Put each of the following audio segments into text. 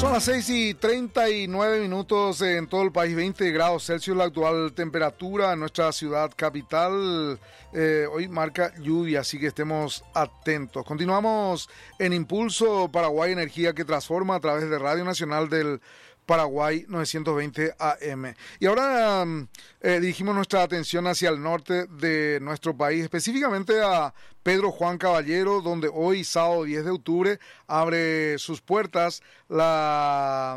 Son las 6:39 en todo el país, 20 grados Celsius la actual temperatura en nuestra ciudad capital. Hoy marca lluvia, así que estemos atentos. Continuamos en Impulso Paraguay, energía que transforma, a través de Radio Nacional del Paraguay 920 AM. Y ahora dirigimos nuestra atención hacia el norte de nuestro país, específicamente a Pedro Juan Caballero, donde hoy, sábado 10 de octubre, abre sus puertas la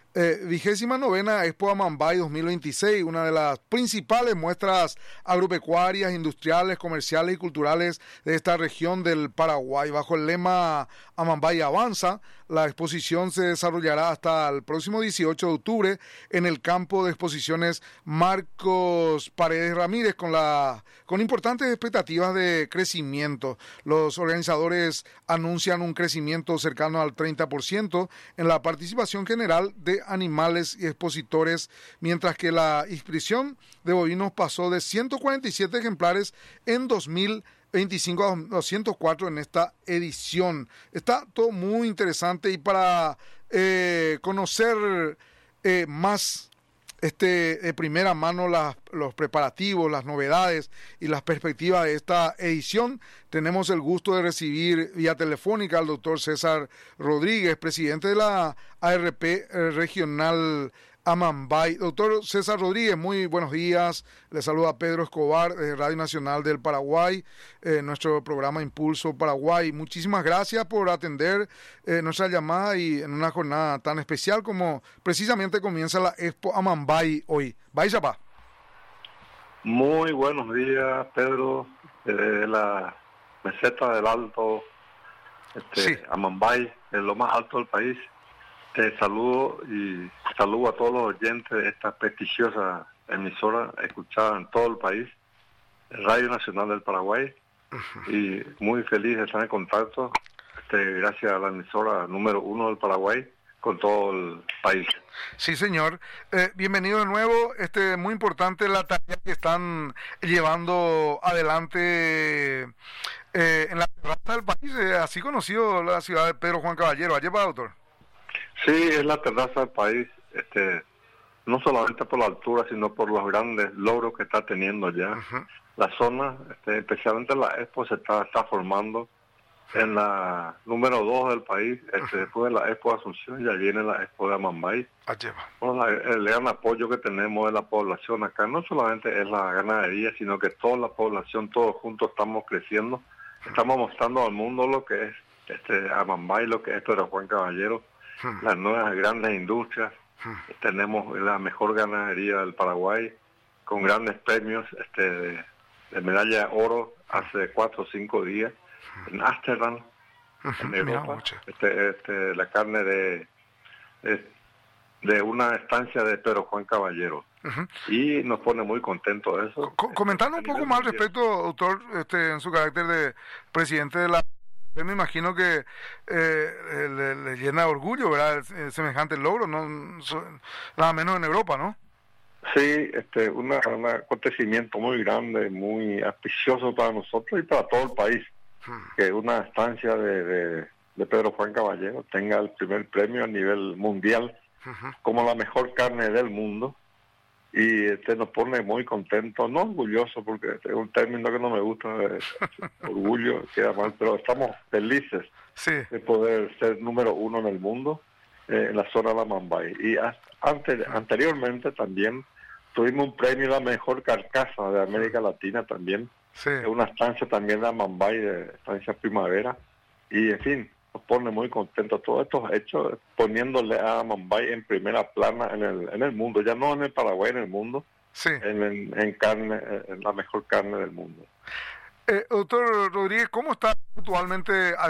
29ª Expo Amambay 2026, una de las principales muestras agropecuarias, industriales, comerciales y culturales de esta región del Paraguay. Bajo el lema Amambay Avanza, la exposición se desarrollará hasta el próximo 18 de octubre en el campo de exposiciones Marcos Paredes Ramírez, con importantes expectativas de crecimiento. Los organizadores anuncian un crecimiento cercano al 30% en la participación general de animales y expositores, mientras que la inscripción de bovinos pasó de 147 ejemplares en 2025 a 204 en esta edición. Está todo muy interesante, y para conocer más de primera mano los preparativos, las novedades y las perspectivas de esta edición, tenemos el gusto de recibir vía telefónica al doctor César Rodríguez, presidente de la ARP regional Amambay. Doctor César Rodríguez, muy buenos días. Le saluda Pedro Escobar de Radio Nacional del Paraguay, nuestro programa Impulso Paraguay. Muchísimas gracias por atender nuestra llamada, y en una jornada tan especial como precisamente comienza la Expo Amambay hoy. Vaya pa. Muy buenos días, Pedro, de la meseta del Alto, Sí. Amambay, es lo más alto del país. Te saludo y saludo a todos los oyentes de esta prestigiosa emisora escuchada en todo el país, Radio Nacional del Paraguay. Y muy feliz de estar en contacto, gracias a la emisora número 1 del Paraguay, con todo el país. Sí, señor. Bienvenido de nuevo. Muy importante la tarea que están llevando adelante en la terraza del país, así conocido la ciudad de Pedro Juan Caballero. ¿Allí va, doctor? Sí, es la terraza del país, no solamente por la altura, sino por los grandes logros que está teniendo ya. La zona, especialmente la Expo, se está formando en la número 2 del país. Después de la Expo de Asunción ya viene la Expo de Amambay. El gran apoyo que tenemos de la población acá, no solamente es la ganadería, sino que toda la población, todos juntos estamos creciendo. Estamos mostrando al mundo lo que es Amambay, lo que es Pedro Juan Caballero, las nuevas grandes industrias. Tenemos la mejor ganadería del Paraguay, con grandes premios de medalla de oro hace 4 o 5 días en Ámsterdam, en Europa. La carne de una estancia de Pedro Juan Caballero. Y nos pone muy contentos eso. Comentando un poco más al respecto, doctor, en su carácter de presidente de la... Me imagino que le llena de orgullo, ¿verdad? Semejante logro, no nada menos en Europa, ¿no? Sí, un acontecimiento muy grande, muy auspicioso para nosotros y para todo el país. Que una estancia de Pedro Juan Caballero tenga el primer premio a nivel mundial como la mejor carne del mundo. Y nos pone muy contentos, no orgullosos, porque es un término que no me gusta, orgullo queda mal, pero estamos felices de poder ser número 1 en el mundo, en la zona de Amambay. Y anteriormente también tuvimos un premio a la mejor carcasa de América Latina también, una estancia también de Amambay, de estancia Primavera, y en fin, nos pone muy contentos todos estos hechos, poniéndole a Amambay en primera plana en el mundo, ya no en el Paraguay, en el mundo, en carne, en la mejor carne del mundo. Doctor Rodríguez, ¿cómo está actualmente